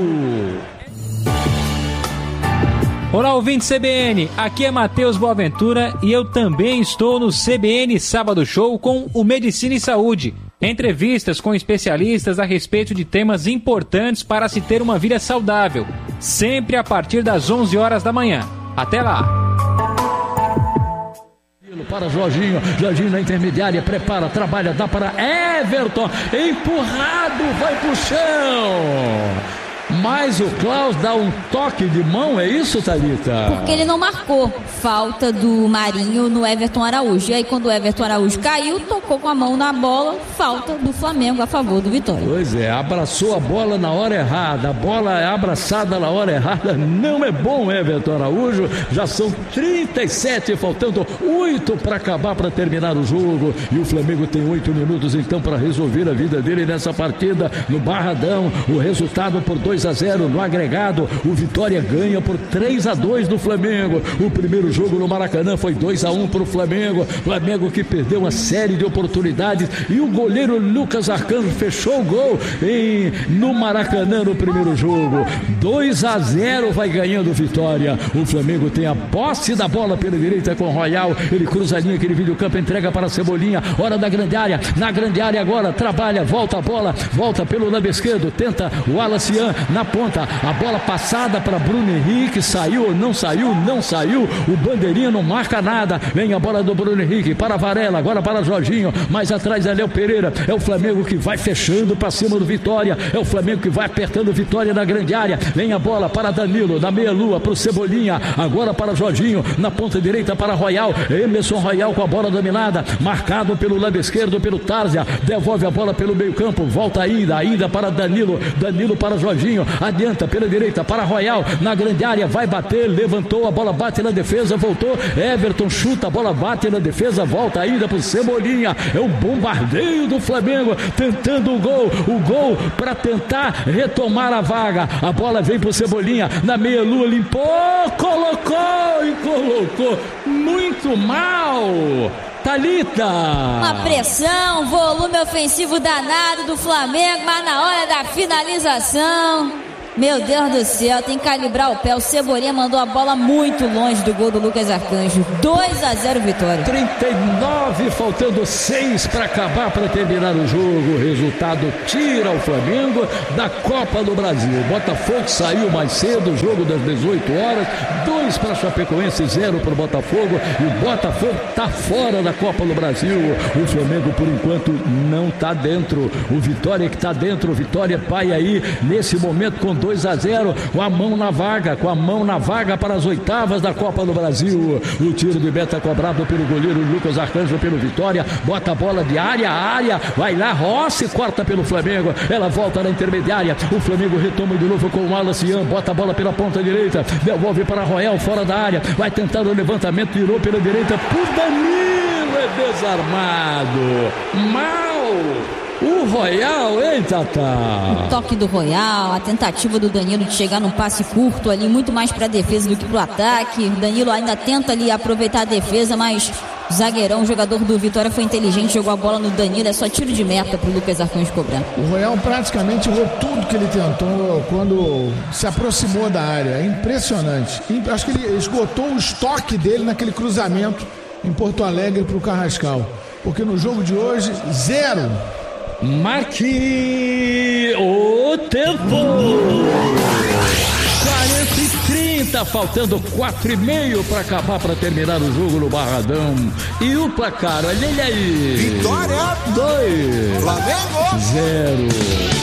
[SPEAKER 11] Olá, ouvinte CBN, aqui é Matheus Boaventura e eu também estou no CBN Sábado Show com o Medicina e Saúde. Entrevistas com especialistas a respeito de temas importantes para se ter uma vida saudável, sempre a partir das 11 horas da manhã. Até lá!
[SPEAKER 1] Para Jorginho na intermediária, prepara, trabalha, dá para Everton, empurrado, vai pro chão. Mas o Klaus dá um toque de mão, é isso, Thalita?
[SPEAKER 2] Porque ele não marcou falta do Marinho no Everton Araújo. E aí quando o Everton Araújo caiu, tocou com a mão na bola, falta do Flamengo a favor do Vitória.
[SPEAKER 1] Pois é, abraçou a bola na hora errada, a bola é abraçada na hora errada, não é bom, Everton Araújo. Já são 37, faltando 8 para acabar, para terminar o jogo. E o Flamengo tem 8 minutos então para resolver a vida dele nessa partida no Barradão. O resultado por 2-0 no agregado, o Vitória ganha por 3-2 do Flamengo. O primeiro jogo no Maracanã foi 2-1 para o Flamengo que perdeu uma série de oportunidades e o goleiro Lucas Arcanjo fechou o gol no Maracanã no primeiro jogo. 2-0 vai ganhando Vitória. O Flamengo tem a posse da bola pela direita com o Royal, ele cruza a linha, aquele vídeo campo, entrega para Cebolinha, hora da grande área, na grande área agora, trabalha, volta a bola, volta pelo lado esquerdo, tenta o Alacian na ponta, a bola passada para Bruno Henrique, saiu ou não saiu? Não saiu, o bandeirinha não marca nada, vem a bola do Bruno Henrique para Varela, agora para Jorginho, mais atrás é Léo Pereira, é o Flamengo que vai fechando para cima do Vitória, é o Flamengo que vai apertando Vitória na grande área, vem a bola para Danilo, na meia lua para o Cebolinha, agora para Jorginho, na ponta direita para Royal, Emerson Royal com a bola dominada, marcado pelo lado esquerdo pelo Tárzia, devolve a bola pelo meio campo, volta ainda para Danilo para Jorginho, Marinho, adianta pela direita para Royal, na grande área, vai bater, levantou, a bola bate na defesa, voltou, Everton chuta, a bola bate na defesa, volta ainda pro Cebolinha, é um bombardeio do Flamengo, tentando o gol para tentar retomar a vaga, a bola vem pro Cebolinha, na meia-lua, limpou, colocou muito mal. Thalita.
[SPEAKER 2] Uma pressão, volume ofensivo danado do Flamengo, mas na hora da finalização, meu Deus do céu, tem que calibrar o pé. O Cebolinha mandou a bola muito longe do gol do Lucas Arcanjo. 2-0 vitória.
[SPEAKER 1] 39, faltando 6 para acabar, para terminar o jogo. O resultado tira o Flamengo da Copa do Brasil. O Botafogo saiu mais cedo, o jogo das 18 horas. 2 para Chapecoense, 0 para o Botafogo. E o Botafogo está fora da Copa do Brasil. O Flamengo, por enquanto, não está dentro. O Vitória que está dentro. O Vitória vai aí, nesse momento, com 2-0, com a mão na vaga para as oitavas da Copa do Brasil. O tiro de meta cobrado pelo goleiro Lucas Arcanjo pelo Vitória, bota a bola de área, vai lá, Rossi corta pelo Flamengo, ela volta na intermediária, o Flamengo retoma de novo com o Wallace, bota a bola pela ponta direita, devolve para Royal fora da área, vai tentar o levantamento, tirou pela direita, por Danilo, é desarmado, mal. O Royal, hein, Tata?
[SPEAKER 2] O toque do Royal, a tentativa do Danilo de chegar num passe curto ali, muito mais para a defesa do que para o ataque. O Danilo ainda tenta ali aproveitar a defesa, mas o zagueirão, o jogador do Vitória, foi inteligente, jogou a bola no Danilo, é só tiro de meta pro Lucas Arcanjo cobrar.
[SPEAKER 4] O Royal praticamente errou tudo que ele tentou quando se aproximou da área. É impressionante. Acho que ele esgotou o estoque dele naquele cruzamento em Porto Alegre pro Carrascal. Porque no jogo de hoje, 0.
[SPEAKER 1] Marque o tempo. 40:30, faltando 4:30 para acabar, para terminar o jogo no Barradão. E o placar, olha ele aí.
[SPEAKER 12] Vitória
[SPEAKER 1] 2,
[SPEAKER 12] Flamengo
[SPEAKER 1] 0.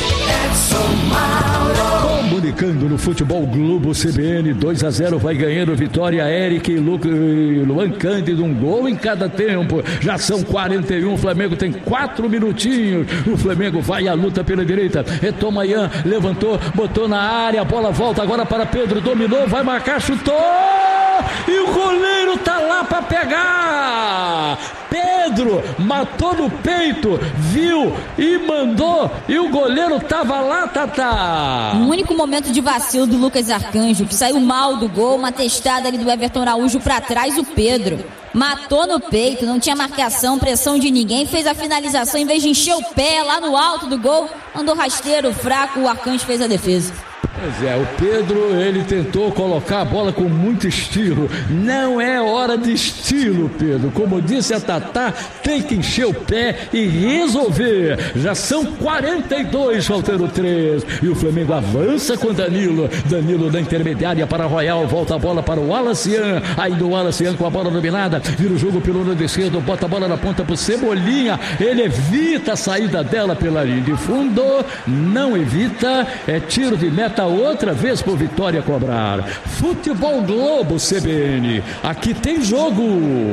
[SPEAKER 1] Comunicando no Futebol Globo CBN, 2-0, vai ganhando Vitória, Eric e Luan Cândido, um gol em cada tempo, já são 41, o Flamengo tem 4 minutinhos, o Flamengo vai à luta pela direita, retoma Ian, levantou, botou na área, a bola volta agora para Pedro, dominou, vai marcar, chutou, e o goleiro tá lá para pegar. Pedro matou no peito, viu e mandou, e o goleiro tava lá, Tata.
[SPEAKER 2] O único momento de vacilo do Lucas Arcanjo, que saiu mal do gol, uma testada ali do Everton Araújo pra trás, o Pedro matou no peito, não tinha marcação, pressão de ninguém, fez a finalização, em vez de encher o pé lá no alto do gol, mandou rasteiro fraco, o Arcanjo fez a defesa.
[SPEAKER 1] Pois é, o Pedro, ele tentou colocar a bola com muito estilo. Não é hora de estilo, Pedro. Como disse a Tatá, tem que encher o pé e resolver. Já são 42, faltando 3. E o Flamengo avança com Danilo. Danilo na intermediária para Royal, volta a bola para o Wallace. Ainda o Wallace com a bola dominada. Vira o jogo pelo lado esquerdo, bota a bola na ponta pro Cebolinha. Ele evita a saída dela pela linha de fundo. Não evita, é tiro de meta outra vez por Vitória cobrar. Futebol Globo CBN, aqui tem jogo.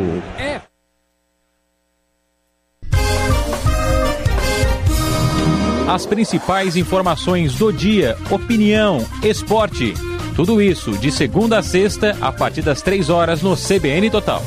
[SPEAKER 11] As principais informações do dia, opinião, esporte, tudo isso de segunda a sexta a partir das 3 horas no CBN Total.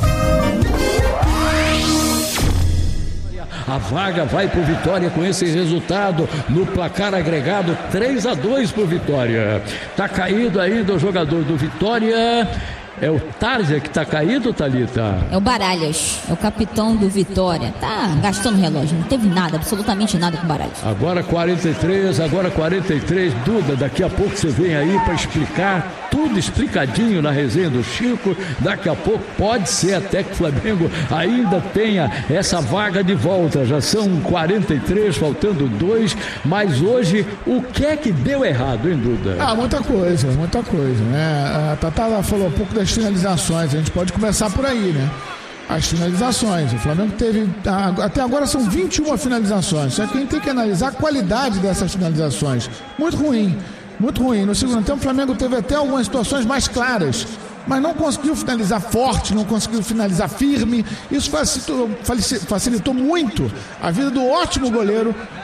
[SPEAKER 1] A vaga vai pro Vitória com esse resultado no placar agregado 3-2 pro Vitória. Tá caído ainda o jogador do Vitória. É o Tarja que tá caído, Thalita?
[SPEAKER 2] É o Baralhas, é o capitão do Vitória. Tá gastando relógio, não teve nada, absolutamente nada com o Baralhas.
[SPEAKER 1] Agora 43, Duda, daqui a pouco você vem aí para explicar tudo explicadinho na resenha do Chico. Daqui a pouco pode ser até que o Flamengo ainda tenha essa vaga de volta. Já são 43, faltando 2, mas hoje o que é que deu errado, hein, Duda?
[SPEAKER 4] Muita coisa, né? A Tatá falou um pouco das finalizações, a gente pode começar por aí, né? As finalizações, o Flamengo teve, até agora são 21 finalizações, só que a gente tem que analisar a qualidade dessas finalizações. Muito ruim. No segundo tempo o Flamengo teve até algumas situações mais claras, mas não conseguiu finalizar forte, não conseguiu finalizar firme. Isso facilitou muito a vida do ótimo goleiro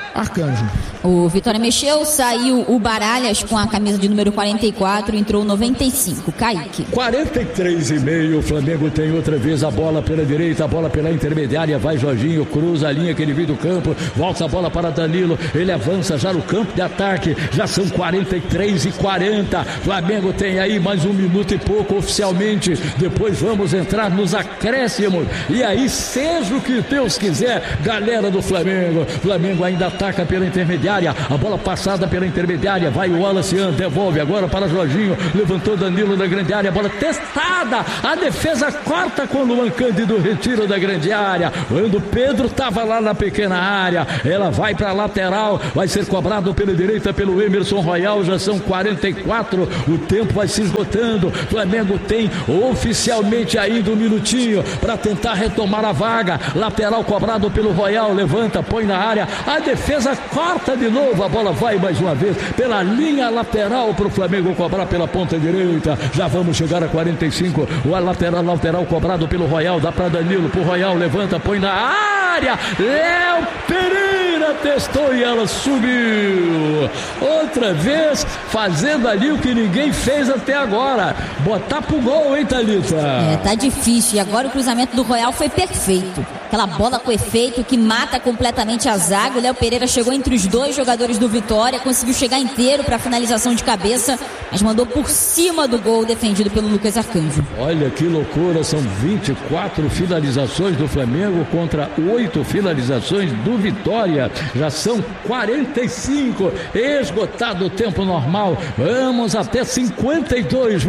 [SPEAKER 4] Arcanjo.
[SPEAKER 2] O Vitória mexeu, saiu o Baralhas com a camisa de número 44, entrou 95, Kaique.
[SPEAKER 1] 43,5, o Flamengo tem outra vez a bola pela direita, a bola pela intermediária, vai Jorginho, cruza a linha que ele viu do campo, volta a bola para Danilo, ele avança já no campo de ataque, já são 43:40, Flamengo tem aí mais 1 minuto e pouco oficialmente, depois vamos entrar nos acréscimos, e aí seja o que Deus quiser, galera do Flamengo ainda ataca pela intermediária, a bola passada pela intermediária, vai o Wallace, devolve agora para Jorginho, levantou Danilo da grande área, bola testada, a defesa corta com o Luan Cândido, retira da grande área, quando Pedro estava lá na pequena área, ela vai para a lateral, vai ser cobrado pela direita pelo Emerson Royal, já são 44, o tempo vai se esgotando, Flamengo tem oficialmente ainda 1 minutinho para tentar retomar a vaga, lateral cobrado pelo Royal, levanta, põe na área, a defesa corta de novo, a bola vai mais uma vez pela linha lateral para o Flamengo cobrar pela ponta direita, já vamos chegar a 45, o lateral cobrado pelo Royal, dá para Danilo, pro Royal, levanta, põe na área, Léo Pereira testou e ela subiu, outra vez fazendo ali o que ninguém fez até agora, botar pro gol, hein, Thalita?
[SPEAKER 2] Tá difícil, e agora o cruzamento do Royal foi perfeito, aquela bola com efeito que mata completamente a zaga, o Léo Pereira chegou entre os 2 jogadores do Vitória, conseguiu chegar inteiro para finalização de cabeça, mas mandou por cima do gol defendido pelo Lucas Arcanjo.
[SPEAKER 1] Olha que loucura, são 24 finalizações do Flamengo contra 8 finalizações do Vitória, já são 45, esgotado o tempo normal, vamos até 52,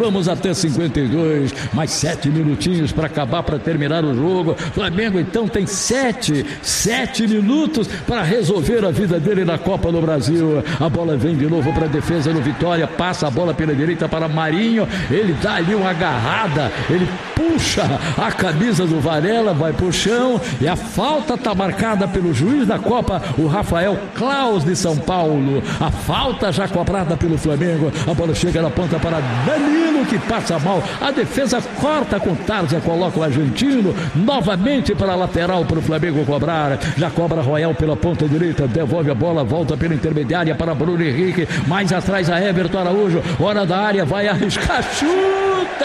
[SPEAKER 1] mais 7 minutinhos para acabar, para terminar o jogo, Flamengo então tem 7 minutos para resolver a vida dele na Copa do Brasil, a bola vem de novo para a defesa do Vitória, passa a bola pela direita para Marinho, ele dá ali uma agarrada, ele puxa a camisa do Varela, vai pro chão e a falta está marcada pelo juiz da Copa, o Rafael Claus de São Paulo, a falta já cobrada pelo Flamengo, a bola chega na ponta para Danilo que passa mal, a defesa corta com Tarja, coloca o argentino novamente para a lateral para o Flamengo cobrar, já cobra Royal pela ponta direita, devolve a bola, volta pela intermediária para Bruno Henrique, mais atrás a Everton Araújo, hora da área, vai arriscar, chuta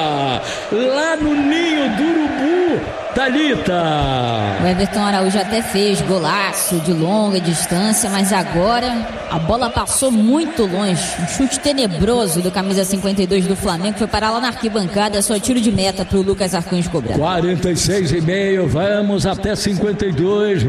[SPEAKER 1] lá no ninho do urubu, Thalita.
[SPEAKER 2] O Everton Araújo até fez golaço de longa distância, mas agora a bola passou muito longe, um chute tenebroso do camisa 52 do Flamengo, foi parar lá na arquibancada, só tiro de meta para o Lucas Arcanjo cobrar.
[SPEAKER 1] 46,5, vamos até 52,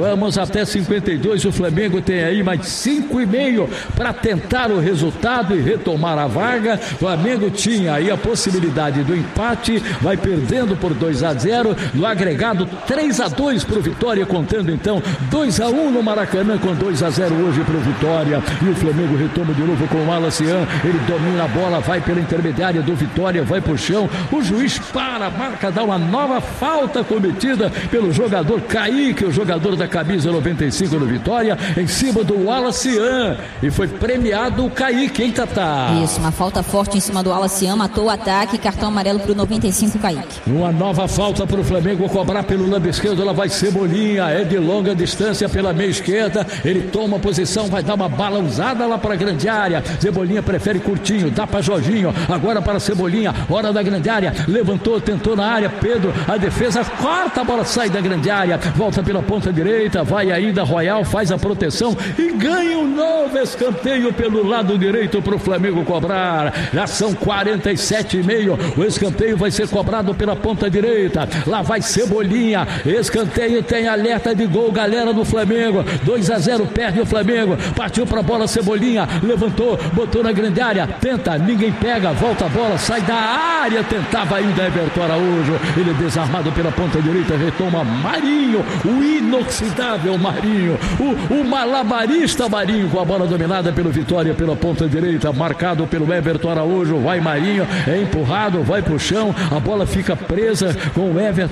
[SPEAKER 1] o Flamengo tem aí mais 5,5 para tentar o resultado e retomar a vaga, o Flamengo tinha aí a possibilidade do empate, vai perdendo por 2-0, no agregado 3-2 para o Vitória, contando então 2-1 no Maracanã, com 2-0 hoje para o Vitória, e o Flamengo retoma de novo com o Wallace, ele domina a bola, vai pela intermediária do Vitória, vai pro chão, o juiz para, marca, dá uma nova falta cometida pelo jogador Kaique, o jogador da camisa 95 do Vitória, em cima do Wallace, e foi premiado o Kaique, hein, Tatá?
[SPEAKER 2] Isso, uma falta forte em cima do Wallace, matou o ataque, cartão amarelo pro 95 Kaique.
[SPEAKER 1] Uma nova falta pro Flamengo cobrar pelo lado esquerdo, ela vai Cebolinha, é de longa distância pela meia esquerda, ele toma posição, vai dar uma balançada lá para a grande área, Cebolinha prefere curtinho, dá para Jorginho, agora para Cebolinha, hora da grande área, levantou, tentou na área, Pedro, a defesa corta, a bola sai da grande área, volta pela ponta direita, vai ainda Royal, faz a proteção e ganha um novo escanteio pelo lado direito para o Flamengo cobrar, já são 47,5, o escanteio vai ser cobrado pela ponta direita, lá vai Cebolinha, escanteio, tem alerta de gol, galera do Flamengo, 2-0, perde o Flamengo, partiu para a bola Cebolinha, levantou, botou na grande área, tenta, ninguém pega, volta a bola, sai da área, tentava ainda Everton Araújo, ele desarmado pela ponta direita, retoma Marinho, o inoxidável Marinho, o malabarista Marinho, com a bola dominada pelo Vitória pela ponta direita, marcado pelo Everton Araújo, vai Marinho, é empurrado, vai pro chão, a bola fica presa com o Everton Araújo,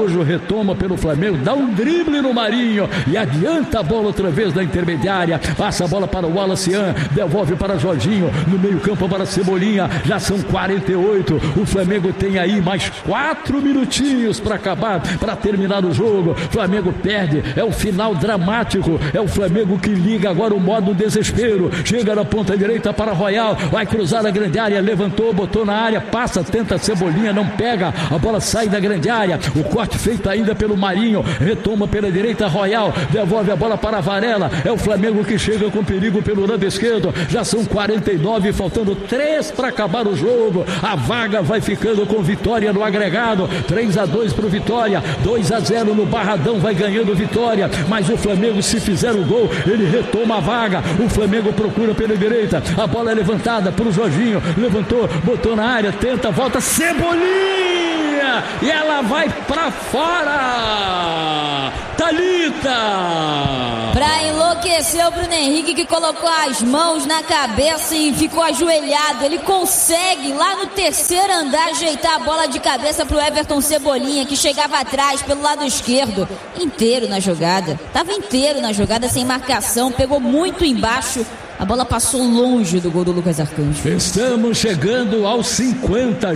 [SPEAKER 1] Araújo retoma pelo Flamengo, dá um drible no Marinho e adianta a bola outra vez na intermediária, passa a bola para o Wallacean, devolve para Jorginho, no meio campo para Cebolinha, já são 48, o Flamengo tem aí mais 4 minutinhos para acabar, para terminar o jogo. Flamengo perde, é o final dramático, é o Flamengo que liga agora o modo desespero, chega na ponta direita para Royal, vai cruzar a grande área, levantou, botou na área, passa, tenta Cebolinha, não pega, a bola sai da grande área, o corte feito ainda pelo Marinho, retoma pela direita Royal, devolve a bola para Varela, é o Flamengo que chega com perigo pelo lado esquerdo, já são 49, faltando 3 para acabar o jogo, a vaga vai ficando com Vitória no agregado, 3-2 para o Vitória, 2-0 no Barradão, vai ganhando Vitória, mas o Flamengo, se fizer o gol, ele retoma a vaga, o Flamengo procura pela direita, a bola é levantada para o Jorginho, levantou, botou na área, tenta, volta, Cebolinha, e ela vai pra fora, Thalita!
[SPEAKER 2] Pra enlouquecer o Bruno Henrique, que colocou as mãos na cabeça e ficou ajoelhado, ele consegue lá no terceiro andar ajeitar a bola de cabeça pro Everton Cebolinha, que chegava atrás pelo lado esquerdo, inteiro na jogada, tava inteiro na jogada, sem marcação, pegou muito embaixo. A bola passou longe do gol do Lucas Arcanjo.
[SPEAKER 1] Estamos chegando aos 50,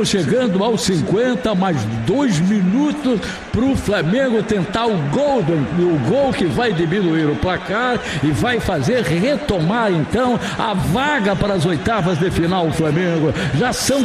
[SPEAKER 1] mais 2 minutos para o Flamengo tentar o gol que vai diminuir o placar e vai fazer retomar então a vaga para as oitavas de final. O Flamengo já são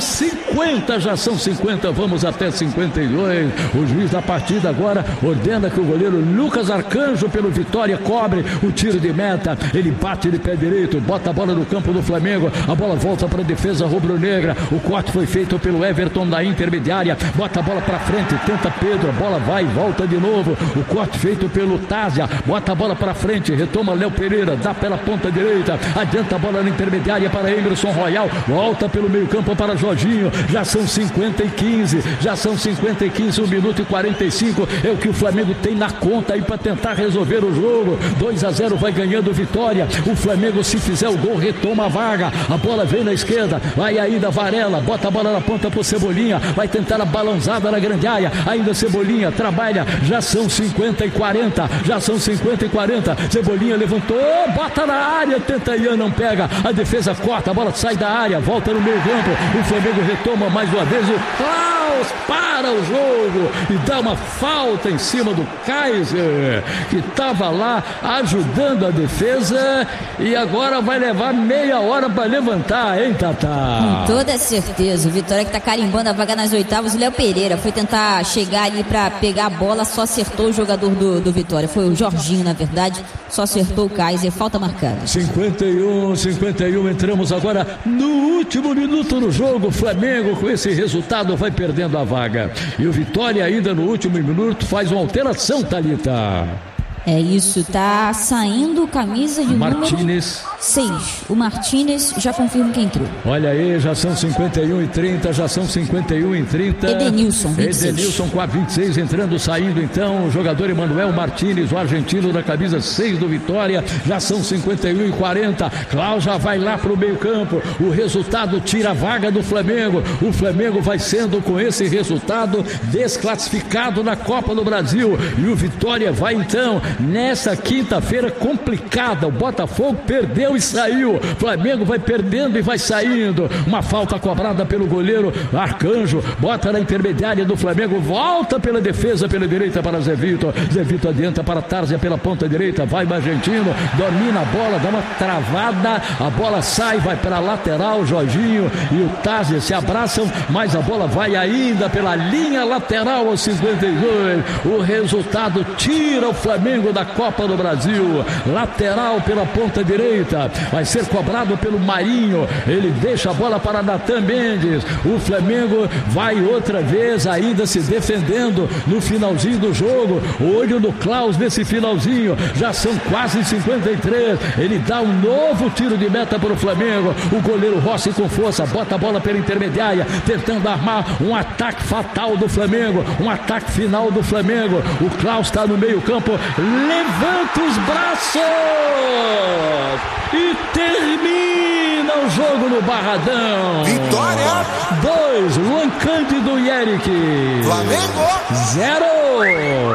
[SPEAKER 1] 50, vamos até 52. O juiz da partida agora ordena que o goleiro Lucas Arcanjo pelo Vitória cobre o tiro de meta, ele bate de pé direito, bota a bola no campo do Flamengo, a bola volta para a defesa rubro-negra, o corte foi feito pelo Everton da intermediária, bota a bola para frente, tenta Pedro, a bola vai e volta de novo, o corte feito pelo Tásia, bota a bola para frente, retoma Léo Pereira, dá pela ponta direita, adianta a bola na intermediária para Emerson Royal, volta pelo meio campo para Jorginho, já são 50 e 15, 1 minuto e 45, é o que o Flamengo tem na conta aí para tentar resolver o jogo. 2-0 vai ganhando Vitória, o Flamengo, se fizer o gol, retoma a vaga, a bola vem na esquerda, vai ainda Varela, bota a bola na ponta pro Cebolinha, vai tentar a balançada na grande área, ainda Cebolinha trabalha, já são 50 e 40, Cebolinha levantou, bota na área, tenta Ian, não pega, a defesa corta, a bola sai da área, volta no meio campo, o Flamengo retoma mais uma vez, o Klaus para o jogo e dá uma falta em cima do Kaiser, que estava lá ajudando a defesa, e agora vai levar meia hora para levantar, hein, Tatá?
[SPEAKER 2] Com toda certeza, o Vitória que tá carimbando a vaga nas oitavas, o Léo Pereira foi tentar chegar ali para pegar a bola, só acertou o jogador do Vitória, foi o Jorginho, na verdade, só acertou o Kaiser, falta marcada.
[SPEAKER 1] 51, entramos agora no último minuto do jogo, o Flamengo com esse resultado vai perdendo a vaga, e o Vitória ainda no último minuto faz uma alteração, Thalita.
[SPEAKER 2] É isso, tá saindo camisa de
[SPEAKER 1] Martínez.
[SPEAKER 2] Número 6. O Martínez já confirma quem entrou.
[SPEAKER 1] Olha aí, já são 51 e 30.
[SPEAKER 2] Edenilson, 26.
[SPEAKER 1] Edenilson com a 26 entrando, saindo então o jogador Emanuel Martínez, o argentino da camisa 6 do Vitória. Já são 51 e 40. Klaus já vai lá pro meio campo. O resultado tira a vaga do Flamengo. O Flamengo vai sendo, com esse resultado, desclassificado na Copa do Brasil. E o Vitória vai então nessa quinta-feira complicada. O Botafogo perdeu e saiu. O Flamengo vai perdendo e vai saindo. Uma falta cobrada pelo goleiro Arcanjo. Bota na intermediária do Flamengo. Volta pela defesa, pela direita para Zé Vitor. Zé Vitor adianta para Tárzia pela ponta direita. Vai Argentino. Domina a bola, dá uma travada. A bola sai, vai para a lateral. Jorginho e o Tárzia se abraçam, mas a bola vai ainda pela linha lateral aos 52. O resultado tira o Flamengo da Copa do Brasil. Lateral pela ponta direita, vai ser cobrado pelo Marinho, ele deixa a bola para Natan Mendes. O Flamengo vai outra vez ainda se defendendo no finalzinho do jogo. Olho no Klaus nesse finalzinho, já são quase 53, ele dá um novo tiro de meta para o Flamengo. O goleiro Rossi com força, bota a bola pela intermediária, tentando armar um ataque fatal do Flamengo, um ataque final do Flamengo. O Klaus está no meio campo, levanta os braços e termina termina o jogo no Barradão.
[SPEAKER 12] Vitória.
[SPEAKER 1] 2, Luan Cândido e Eric.
[SPEAKER 12] Flamengo.
[SPEAKER 1] 0.